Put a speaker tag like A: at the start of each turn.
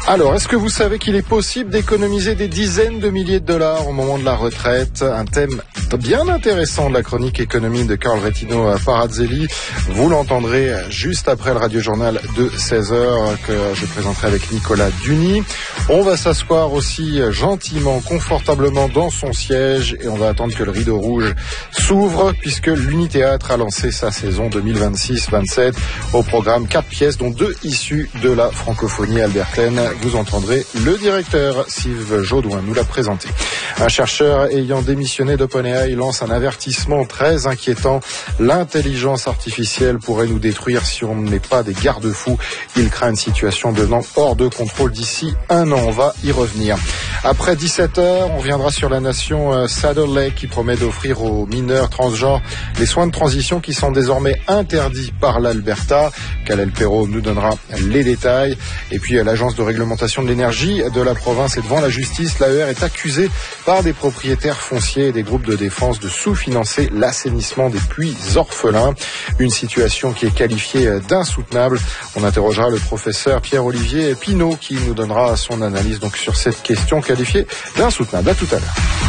A: Alors, est-ce que vous savez qu'il est possible d'économiser des dizaines de milliers de dollars au moment de la retraite? Un thème bien intéressant de la chronique économie de Carl Rettino Parazzelli. Vous l'entendrez juste après le radiojournal de 16h que je présenterai avec Nicolas Duny. On va s'asseoir aussi gentiment, confortablement dans son siège et on va attendre que le rideau rouge s'ouvre puisque l'Uni-Théâtre a lancé sa saison 2026-27 au programme 4 pièces dont 2 issues de la francophonie albertaine. Vous entendrez le directeur Steve Jaudoin nous l'a présenté. Un chercheur ayant démissionné d'OpenAI lance un avertissement très inquiétant. L'intelligence artificielle pourrait nous détruire si on n'est pas des garde-fous. Il craint une situation devenant hors de contrôle d'ici un an. On va y revenir. Après 17h, on reviendra sur la nation Saddle Lake qui promet d'offrir aux mineurs transgenres les soins de transition qui sont désormais interdits par l'Alberta. Kalel Perrault nous donnera les détails. Et puis l'agence de réglementation de l'énergie de la province est devant la justice. L'AER est accusée par des propriétaires fonciers et des groupes de défense de sous-financer l'assainissement des puits orphelins. Une situation qui est qualifiée d'insoutenable. On interrogera le professeur Pierre-Olivier Pinault qui nous donnera son analyse donc sur cette question qualifiée d'insoutenable. À tout à l'heure.